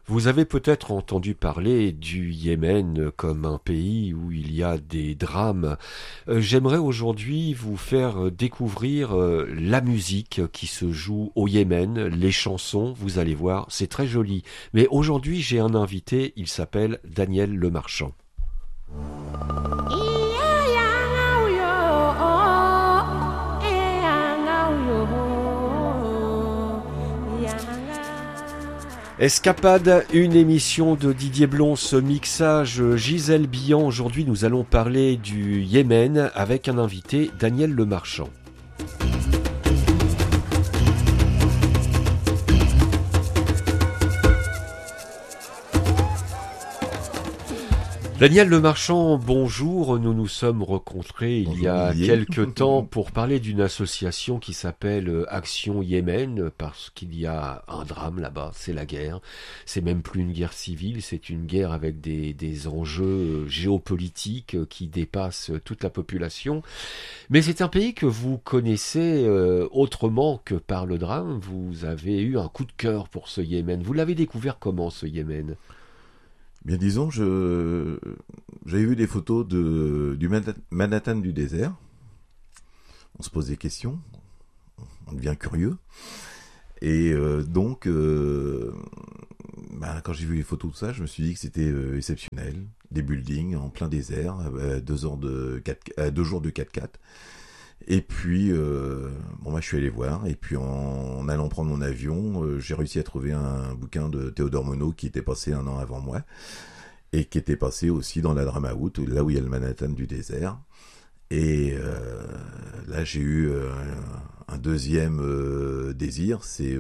Vous avez peut-être entendu parler du Yémen comme un pays où il y a des drames. J'aimerais aujourd'hui vous faire découvrir la musique qui se joue au Yémen, les chansons, vous allez voir, c'est très joli. Mais aujourd'hui, j'ai un invité, il s'appelle Daniel Lemarchand. Escapade, une émission de Didier Blon, ce mixage Gisèle Billan. Aujourd'hui, nous allons parler du Yémen avec un invité, Daniel Lemarchand. Daniel Lemarchand, bonjour. Nous nous sommes rencontrés il y a quelques temps pour parler d'une association qui s'appelle Action Yémen, parce qu'il y a un drame là-bas, c'est la guerre. C'est même plus une guerre civile, c'est une guerre avec des enjeux géopolitiques qui dépassent toute la population. Mais c'est un pays que vous connaissez autrement que par le drame. Vous avez eu un coup de cœur pour ce Yémen. Vous l'avez découvert comment, ce Yémen ? Bien disons, j'avais vu des photos du Manhattan du désert. On se pose des questions, on devient curieux. Et quand j'ai vu les photos de ça, je me suis dit que c'était exceptionnel. Des buildings en plein désert, 2 jours de 4x4. Et puis, je suis allé voir. Et puis, en allant prendre mon avion, j'ai réussi à trouver un bouquin de Théodore Monod qui était passé 1 an avant moi et qui était passé aussi dans la Dramaout, là où il y a le Manhattan du désert. Et là, j'ai eu un deuxième désir, c'est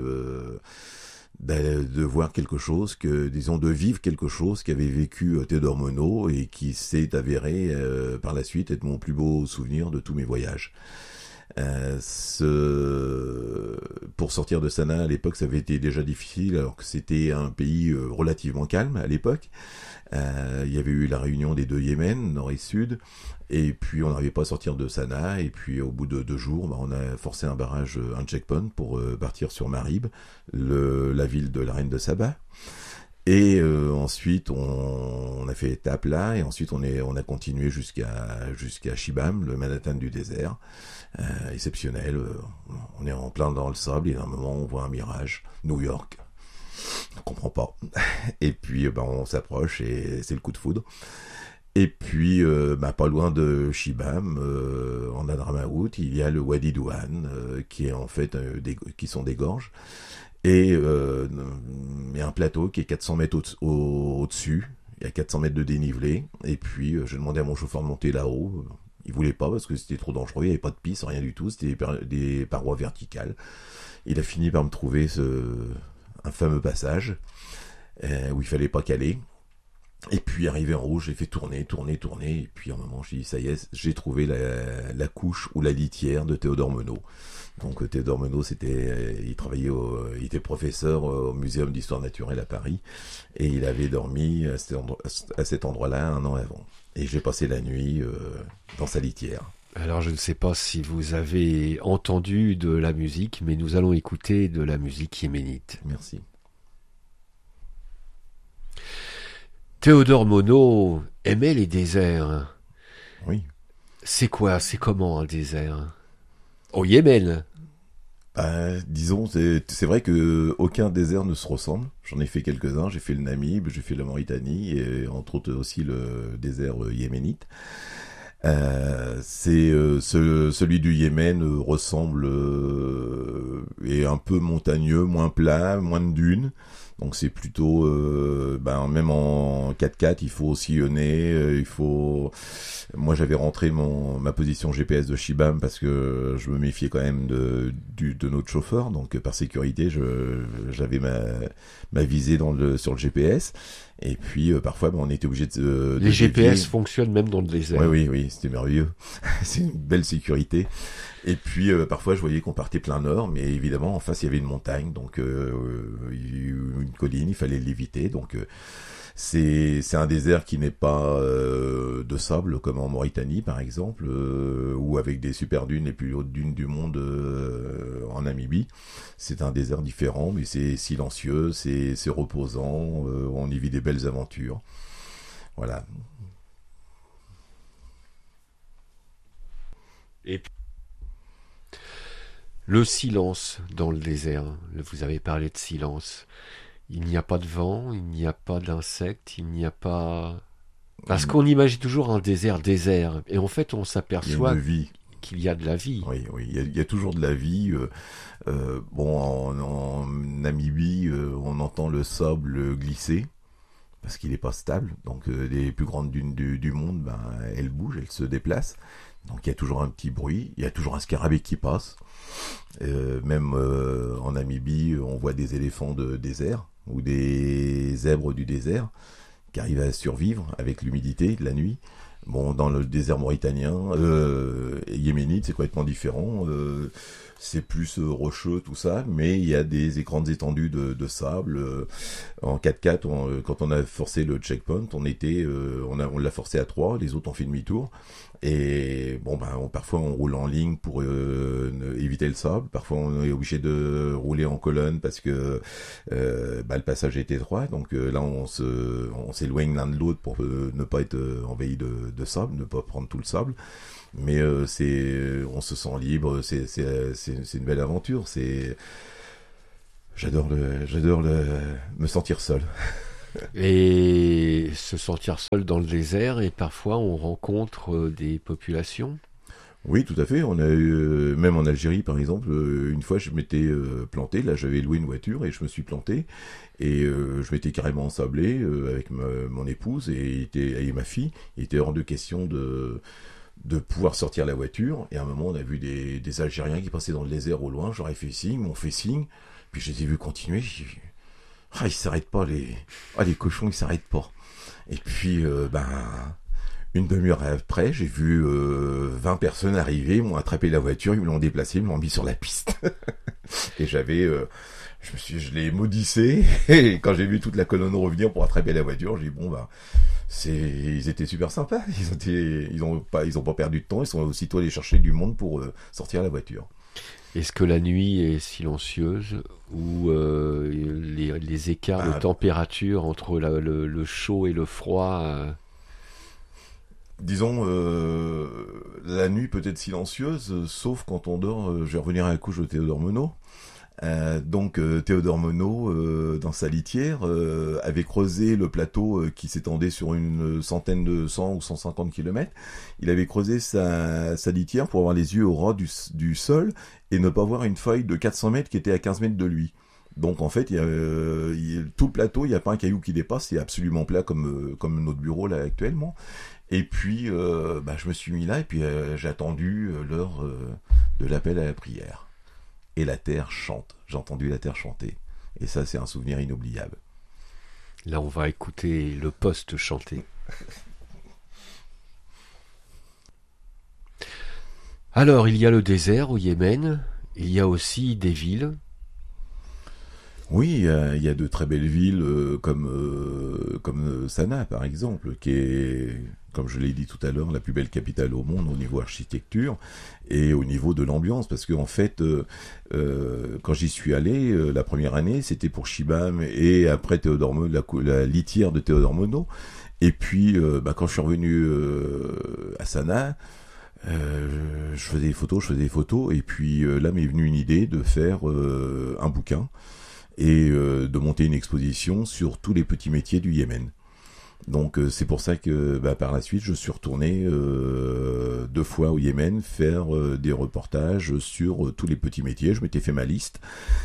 de voir quelque chose de vivre quelque chose qu'avait vécu Théodore Monod et qui s'est avéré par la suite être mon plus beau souvenir de tous mes voyages. Pour sortir de Sanaa à l'époque, ça avait été déjà difficile, alors que c'était un pays relativement calme à l'époque. Il y avait eu la réunion des 2 Yémen, nord et sud, et puis on n'arrivait pas à sortir de Sanaa, et puis au bout de 2 jours, on a forcé un checkpoint pour partir sur Marib, la ville de la reine de Saba. Et ensuite, on a fait étape là, et ensuite on a continué jusqu'à Shibam, le Manhattan du désert. Exceptionnel. On est en plein dans le sable, et à un moment on voit un mirage, New York. On comprend pas. Et puis on s'approche et c'est le coup de foudre. Et puis pas loin de Shibam, en Hadramaout, il y a le Wadi Douan, qui est en fait qui sont des gorges. Et il y a un plateau qui est 400 mètres au-dessus. Il y a 400 mètres de dénivelé. Et puis je demandais à mon chauffeur de monter là-haut. Il voulait pas parce que c'était trop dangereux, il n'y avait pas de piste, rien du tout, c'était des parois verticales. Il a fini par me trouver un fameux passage où il fallait pas caler. Et puis arrivé en haut, j'ai fait tourner, et puis à un moment j'ai dit ça y est, j'ai trouvé la couche ou la litière de Théodore Monod. Donc Théodore Monod, il était professeur au Muséum d'Histoire Naturelle à Paris, et il avait dormi à cet endroit-là 1 an avant. Et j'ai passé la nuit dans sa litière. Alors je ne sais pas si vous avez entendu de la musique, mais nous allons écouter de la musique yéménite. Merci. Théodore Monod aimait les déserts. Oui. C'est comment un désert ? Au Yémen ? Disons, c'est vrai que aucun désert ne se ressemble. J'en ai fait quelques-uns. J'ai fait le Namib, j'ai fait la Mauritanie et entre autres aussi le désert yéménite. Celui du Yémen ressemble est un peu montagneux, moins plat, moins de dunes. Donc c'est plutôt même en 4x4 il faut sillonner, moi j'avais rentré ma position GPS de Shibam parce que je me méfiais quand même de notre chauffeur, donc par sécurité j'avais ma visée sur le GPS. Et puis parfois on était obligé de les GPS fonctionnent même dans le désert. Oui, c'était merveilleux. C'est une belle sécurité. Et puis parfois je voyais qu'on partait plein nord, mais évidemment en face il y avait une montagne, donc une colline, il fallait l'éviter. Donc c'est un désert qui n'est pas de sable comme en Mauritanie par exemple, ou avec des super dunes, les plus hautes dunes du monde en Namibie. C'est un désert différent, mais c'est silencieux, c'est reposant, on y vit des belles aventures. Voilà. Et puis, le silence dans le désert. Vous avez parlé de silence. Il n'y a pas de vent, il n'y a pas d'insectes, il n'y a pas... Parce qu'on imagine toujours un désert. Et en fait, on s'aperçoit qu'il y a de la vie. Oui, il y a toujours de la vie. Bon, en Namibie, on entend le sable glisser parce qu'il n'est pas stable. Donc, les plus grandes dunes du monde, ben, elles bougent, elles se déplacent. Donc, il y a toujours un petit bruit. Il y a toujours un scarabée qui passe. Même en Namibie, on voit des éléphants de désert ou des zèbres du désert qui arrivent à survivre avec l'humidité de la nuit. Bon, dans le désert mauritanien, yéménite, c'est complètement différent. C'est plus rocheux, tout ça, mais il y a des grandes étendues de sable. En 4x4, quand on a forcé le checkpoint, on l'a forcé à 3, les autres ont fait demi-tour. Et bon, parfois on roule en ligne pour éviter le sable. Parfois on est obligé de rouler en colonne parce que le passage est étroit. Donc là on s'éloigne l'un de l'autre pour ne pas être envahi de sable, ne pas prendre tout le sable. Mais on se sent libre. C'est une belle aventure. J'adore me sentir seul. Et se sentir seul dans le désert, et parfois on rencontre des populations. Oui, tout à fait. On a eu, même en Algérie, par exemple, une fois, je m'étais planté. Là, j'avais loué une voiture et je me suis planté. Et je m'étais carrément ensablé avec mon épouse et ma fille. Il était hors de question de pouvoir sortir la voiture. Et à un moment, on a vu des Algériens qui passaient dans le désert au loin. J'aurais fait signe, m'ont fait signe. Puis je les ai vus continuer. Ils s'arrêtent pas, les cochons, ils s'arrêtent pas. Et puis, une demi-heure après, j'ai vu 20 personnes arriver, ils m'ont attrapé la voiture, ils me l'ont déplacée, ils me l'ont mis sur la piste. Et je l'ai maudissé. Et quand j'ai vu toute la colonne revenir pour attraper la voiture, j'ai dit ils étaient super sympas. Ils ont pas perdu de temps, ils sont aussitôt allés chercher du monde pour sortir la voiture. Est-ce que la nuit est silencieuse ou les écarts de température entre le chaud et le froid Disons, la nuit peut être silencieuse, sauf quand on dort. Je vais revenir à la couche de Théodore Monod. Théodore Monod, dans sa litière, avait creusé le plateau qui s'étendait sur une centaine de 100 ou 150 kilomètres. Il avait creusé sa litière pour avoir les yeux au ras du sol et ne pas voir une faille de 400 mètres qui était à 15 mètres de lui. Donc en fait, tout le plateau, il n'y a pas un caillou qui dépasse, c'est absolument plat comme notre bureau là actuellement. Et puis, je me suis mis là et puis j'ai attendu l'heure de l'appel à la prière. Et la terre chante. J'ai entendu la terre chanter. Et ça, c'est un souvenir inoubliable. Là, on va écouter le poste chanter. Alors, il y a le désert au Yémen. Il y a aussi des villes. Oui, il y a de très belles villes comme Sanaa, par exemple, qui est, comme je l'ai dit tout à l'heure, la plus belle capitale au monde au niveau architecture et au niveau de l'ambiance. Parce qu'en fait, quand j'y suis allé, la première année, c'était pour Shibam et après Théodore Monod, la litière de Théodore Monod. Et puis, quand je suis revenu à Sanaa, je faisais des photos. Et puis là m'est venue une idée de faire un bouquin et de monter une exposition sur tous les petits métiers du Yémen. Donc c'est pour ça que par la suite je suis retourné 2 fois au Yémen faire des reportages sur tous les petits métiers. Je m'étais fait ma liste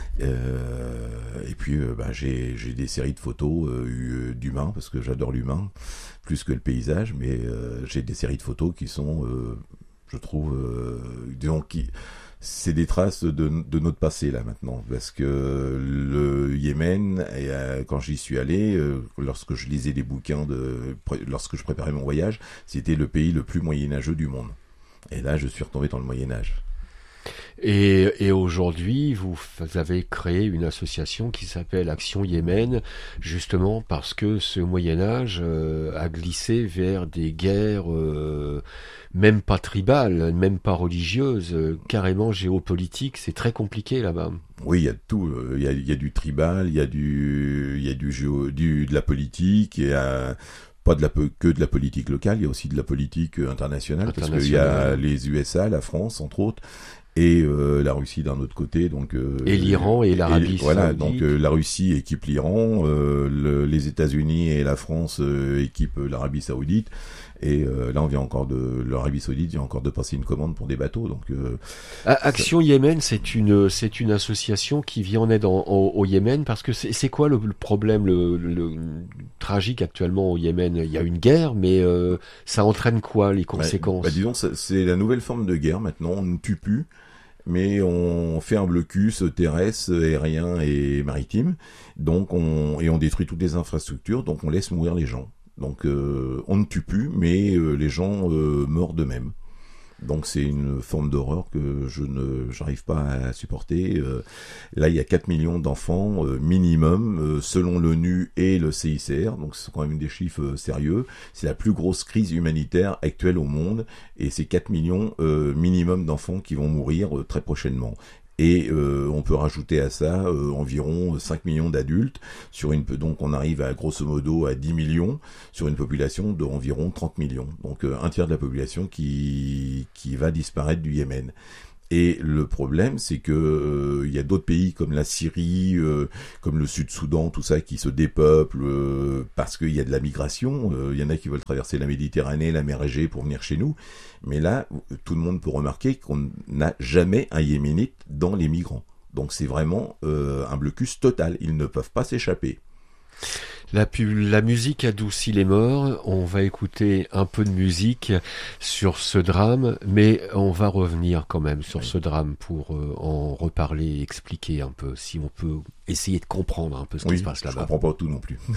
et puis j'ai des séries de photos d'humains parce que j'adore l'humain plus que le paysage, mais j'ai des séries de photos qui sont je trouve disons c'est des traces de notre passé là maintenant, parce que le Yémen, quand j'y suis allé, lorsque je lisais des bouquins lorsque je préparais mon voyage, c'était le pays le plus moyenâgeux du monde. Et là, je suis retombé dans le Moyen-Âge. Et aujourd'hui, vous avez créé une association qui s'appelle Action Yémen, justement parce que ce Moyen-Âge a glissé vers des guerres même pas tribales, même pas religieuses, carrément géopolitiques. C'est très compliqué là-bas. Oui, il y a de tout. Il y a du tribal, il y a de la politique, il y a pas que de la politique locale, il y a aussi de la politique internationale, parce qu'il y a les USA, la France, entre autres, et la Russie d'un autre côté, donc et l'Iran et l'Arabie Saoudite. Voilà, donc la Russie équipe l'Iran, les États-Unis et la France équipent l'Arabie Saoudite. Et là, on vient encore l'Arabie Saoudite vient encore de passer une commande pour des bateaux. Donc Action Yémen, c'est une association qui vient en aide au Yémen, parce que c'est quoi le problème le tragique actuellement au Yémen? Il y a une guerre, mais ça entraîne quoi, les conséquences? Disons, c'est la nouvelle forme de guerre maintenant. On ne tue plus, mais on fait un blocus terrestre, aérien et maritime. Donc on détruit toutes les infrastructures, donc on laisse mourir les gens. Donc on ne tue plus, mais les gens meurent d'eux-mêmes. Donc c'est une forme d'horreur que j'arrive pas à supporter. Là, il y a 4 millions d'enfants minimum, selon l'ONU et le CICR. Donc ce sont quand même des chiffres sérieux. C'est la plus grosse crise humanitaire actuelle au monde. Et c'est 4 millions minimum d'enfants qui vont mourir très prochainement. Et on peut rajouter à ça environ 5 millions d'adultes, donc on arrive à grosso modo à 10 millions sur une population d'environ 30 millions. Donc un tiers de la population qui va disparaître du Yémen. Et le problème, c'est que il y a d'autres pays comme la Syrie, comme le Sud-Soudan, tout ça, qui se dépeuplent parce qu'il y a de la migration. Il y en a qui veulent traverser la Méditerranée, la mer Égée pour venir chez nous. Mais là, tout le monde peut remarquer qu'on n'a jamais un Yéménite dans les migrants. Donc c'est vraiment un blocus total. Ils ne peuvent pas s'échapper. La musique adoucit les morts. On va écouter un peu de musique sur ce drame, mais on va revenir quand même sur ce drame pour en reparler, expliquer un peu, si on peut essayer de comprendre un peu ce qui se passe là-bas. Je comprends pas tout non plus.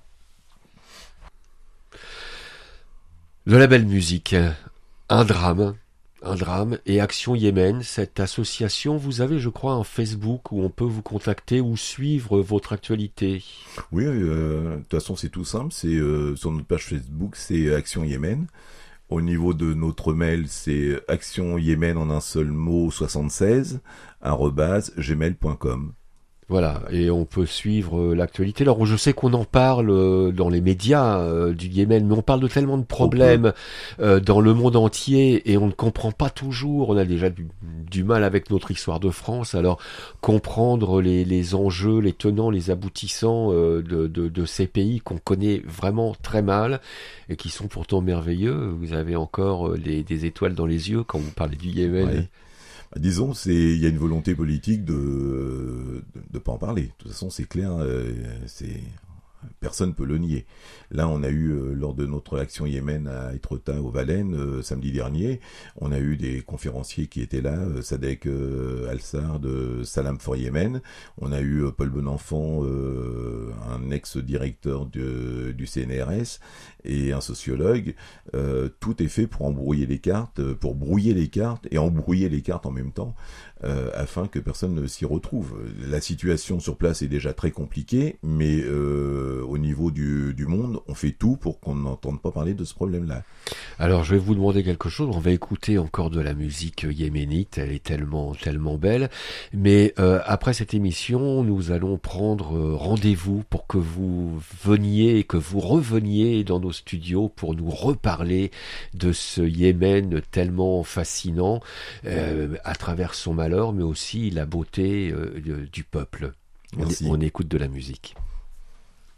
De la belle musique, un drame et Action Yémen, cette association, vous avez, je crois, un Facebook où on peut vous contacter ou suivre votre actualité. Oui, de toute façon, c'est tout simple. C'est sur notre page Facebook, c'est Action Yémen. Au niveau de notre mail, c'est actionyemen en un seul mot 76 @gmail.com. Voilà, et on peut suivre l'actualité. Alors, je sais qu'on en parle dans les médias du Yémen, mais on parle de tellement de problèmes dans le monde entier, et on ne comprend pas toujours. On a déjà du mal avec notre histoire de France. Alors, comprendre les enjeux, les tenants, les aboutissants de ces pays qu'on connaît vraiment très mal, et qui sont pourtant merveilleux. Vous avez encore des étoiles dans les yeux quand vous parlez du Yémen. Ouais. Disons, il y a une volonté politique de pas en parler. De toute façon, c'est clair, personne peut le nier. Là, on a eu, lors de notre action Yémen à Étretat au Valais, samedi dernier, on a eu des conférenciers qui étaient là, Sadek Alsar de Salam for Yémen. On a eu Paul Bonenfant, un ex-directeur du CNRS, et un sociologue. Tout est fait pour embrouiller les cartes, pour brouiller les cartes et embrouiller les cartes en même temps, afin que personne ne s'y retrouve. La situation sur place est déjà très compliquée, mais au niveau du monde, on fait tout pour qu'on n'entende pas parler de ce problème-là. Alors, je vais vous demander quelque chose. On va écouter encore de la musique yéménite. Elle est tellement, tellement belle. Mais après cette émission, nous allons prendre rendez-vous pour que vous veniez et que vous reveniez dans nos studios pour nous reparler de ce Yémen tellement fascinant à travers son malheur, mais aussi la beauté du peuple. Merci. On écoute de la musique.